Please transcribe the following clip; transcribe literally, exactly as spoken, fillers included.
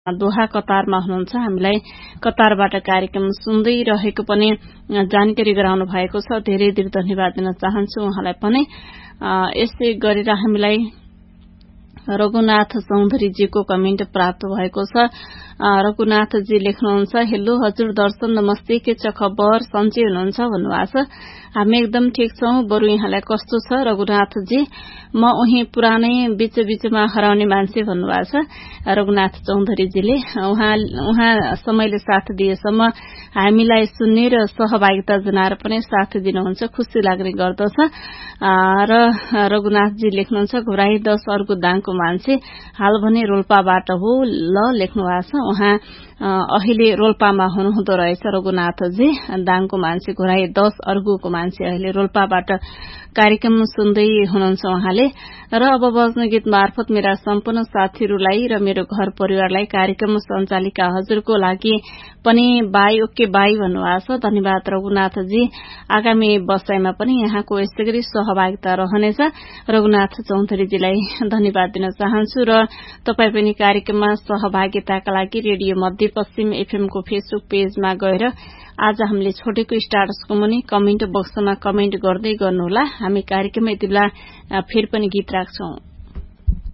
दोहा कतारमा हुनुहुन्छ। हामीलाई कतारबाट कार्यक्रम सुन्दै रहेको पनि जानकारी गराउनु भएको छ। धेरै धेरै धन्यवाद दिन चाहन्छु उहाँलाई पनि। यसै गरेर हामीलाई रघुनाथ चौधरीजीको कमेन्ट प्राप्त भएको छ। रघुनाथजी लेख्नुहुन्छ, हेलो हजुर दर्शन नमस्ते, के छ खबर, सन्चै हुनुहुन्छ भन्नुभएको छ। हामी एकदम ठिक छौं। बरु यहाँलाई कस्तो छ रघुनाथजी? म उही पुरानै बीच बीचमा हराउने मान्छे भन्नुभएको छ रघुनाथ चौधरीजीले। उहाँ उहाँ समयले साथ दिएसम्म हामीलाई सुन्ने र सहभागिता जनाएर पनि साथ दिनुहुन्छ, खुशी लाग्ने गर्दछ। र रघुनाथजी लेख्नुहुन्छ, घोराई दश अर्को दाङको मान्छे, हाल भने रोल्पाबाट हो ल लेख्नु भएको छ। उहाँ अहिले रोल्पामा हुनुहुँदो रहेछ रघुनाथजी। दाङको मान्छे, घोराई दश अर्गुको मान्छे, अहिले रोल्पाबाट कार्यक्रम सुन्दै हुनुहुन्छ उहाँले। र अब बज्ने गीत मार्फत मेरा सम्पूर्ण साथीहरूलाई र मेरो घर परिवारलाई, कार्यक्रम सञ्चालिका हजुरको लागि पनि बाई ओके बाई भन्नुभएको छ। धन्यवाद रघुनाथजी। आगामी बसाइमा पनि यहाँको यसै गरी सहभागिता रहनेछ। रघुनाथ चौधरीजीलाई धन्यवाद दिन चाहन्छु। र तपाई पनि कार्यक्रममा सहभागिताका लागि रेडियो मध्यपश्चिम एफएम को फेसबुक पेजमा गएर आज हामीले छोडेको स्टाटसको मुनि कमेन्ट बक्समा कमेन्ट गर्दै गर्नुहोला। हामी कार्यक्रममा यति बेला फेरि पनि गीत राख्छौं।